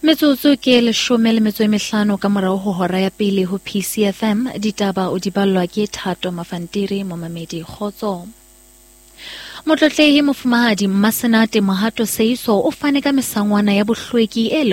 Metsotso ke 15 ka morao ho hora ya pele ho PCFM ditaba o di ballwa ke Thato Mafantiri momamedi Khotso. Motlotlehi mofumahadi Mmasenate Mohato Seiso o fane ka mesangwana ya bohlweki e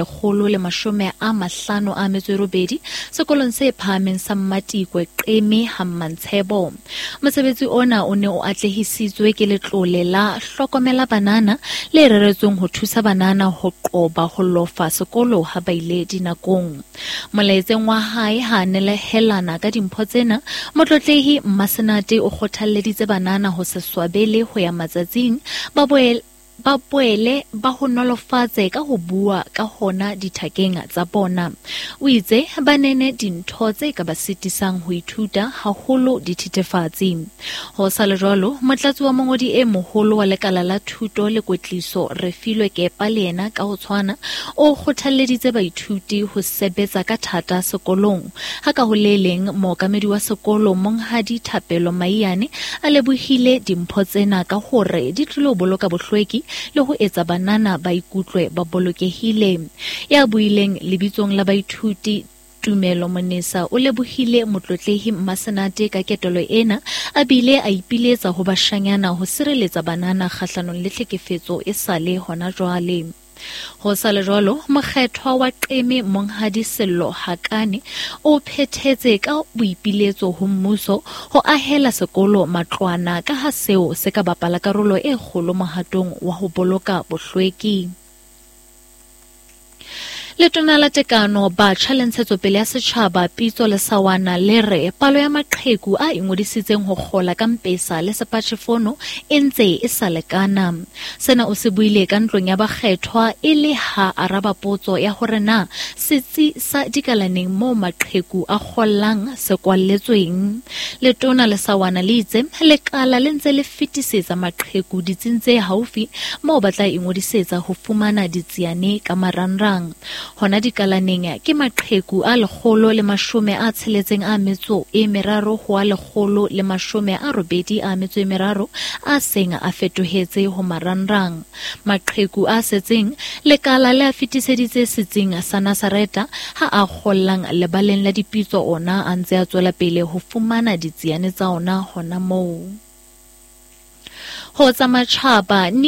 150 sekolong se phahameng sa Mmatikwe Qeme Hammantshebo. Mosebetsi ona o ne o atlehisitswe ke letlole la hlokomela banana le reretsweng ho thusa banana ho qoba ho lofa sekolo ha ba ile dinakong. Molaetseng wa hae ha nelehelana ka dimpho tsena, motlotlehi Mmasenate o kgothalleditse banana ho se swabele ho ya matsatsing ba boele ba ho nolofatse ka ho bua ka hona dithakeng tsa bona. O itse ba nene dintho tse ka ba sitisang ho ithuta haholo dithethefatsi. Ho sa le jwalo, motlatsi wa mongodi e moholo wa lekala la thuto le kwetliso Refilwe Kepa le yena ka ho tshwana o kgothalleditse baithuti ho sebetsa ka thata sekolong. Ha ka ho le leng mookamedi wa sekolo Monghadi Thapelo Maiane a lebohile dimpho tsena ka hore di tlilo boloka bohlweki le ho etsa banana ba ikutlwe ba bolokehile. Ya buileng lebitsong la baithuti Tumelo Monesa o lebohile motlotlehi Mmasenate ka ketelo ena, a bile a ipiletsa ho bashanyana ho sireletsa banana kgahlanong le tlhekefetso e sale hona jwale. Ho sa le jwalo, mokgethwa wa Qeme Monghadi Sello Hakane o phethetse ka boipiletso ho mmuso ho ahela sekolo matlwana ka ha seo se ka bapala karolo e kgolo mohatong wa ho boloka bohlweki. Letona la tekano batjha le ntshetsopele ya setjhaba Pitso Lesawana le re palo ya maqheku a ingodisitseng ho kgola ka Mpesa le Sepatjhefono e ntse e sa lekana. Sena o se buile ka ntlong ya bakgethwa e le ha araba potso ya hore na setsi sa dikalaneng moo maqheku a kgollang se kwalletsweng. Letona Lesawana le itse lekala le ntse le fetisetsa maqheku ditsing tse haufi moo ba tla ingodisetsa ho fumana ditsiane ka marangrang. Hona dikalaneng ke maqheku a 163 ho a 183 a seng a fetohetse ho marangrang. Maqheku a setseng lekala le a fetiseditse setsing sa Nasareta ha a kgollang lebaleng la dipitso ona a ntse a tswela pele ho fumana ditsiane tsa ona hona moo. Ho tsa matjhaba